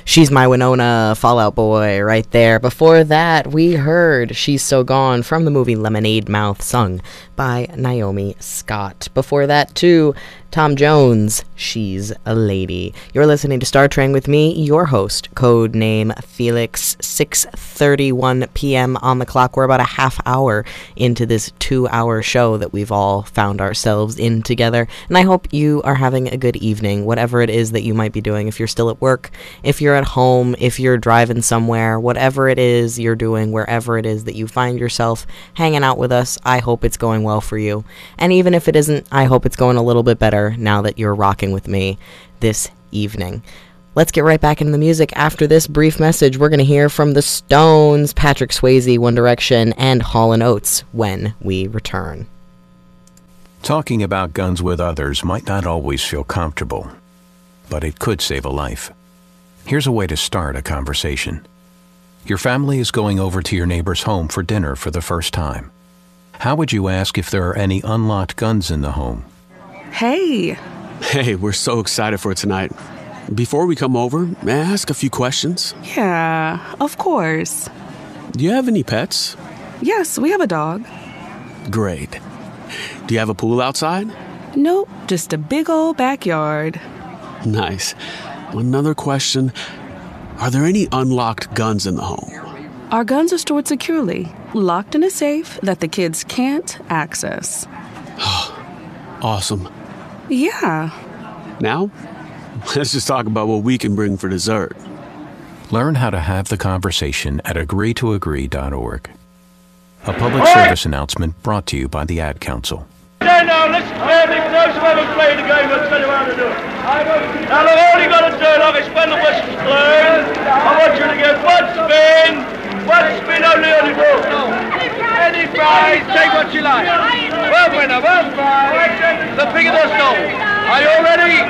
She's My Winona, Fall Out Boy, right there. Before that, we heard She's So Gone from the movie Lemonade Mouth, sung by Naomi Scott. Before that, too, Tom Jones, She's a Lady. You're listening to Star Train with me, your host, code name Felix. 6:31 p.m. on the clock. We're about a half hour into this 2-hour show that we've all found ourselves in together, and I hope you are having a good evening, whatever it is that you might be doing. If you're still at work, if you're at home, if you're driving somewhere, whatever it is you're doing, wherever it is that you find yourself hanging out with us, I hope it's going well for you. And even if it isn't, I hope it's going a little bit better now that you're rocking with me this evening. Let's get right back into the music. After this brief message, we're going to hear from the Stones, Patrick Swayze, One Direction, and Hall & Oates when we return. Talking about guns with others might not always feel comfortable, but it could save a life. Here's a way to start a conversation. Your family is going over to your neighbor's home for dinner for the first time. How would you ask if there are any unlocked guns in the home? Hey, we're so excited for tonight. Before we come over, may I ask a few questions? Yeah, of course. Do you have any pets? Yes, we have a dog. Great. Do you have a pool outside? Nope, just a big old backyard. Nice. Another question. Are there any unlocked guns in the home? Our guns are stored securely, locked in a safe that the kids can't access. Awesome. Yeah. Now, let's just talk about what we can bring for dessert. Learn how to have the conversation at agreetoagree.org. A public service announcement brought to you by the Ad Council. Now listen carefully, for those who haven't played the game, I'll tell you how to do it. Now look, all you got to do, like it's when the whistle's blown, I want you to get one spin only on the ball. Any prize, take what you like. One winner, one prize, the bigger the stone. Are you all ready?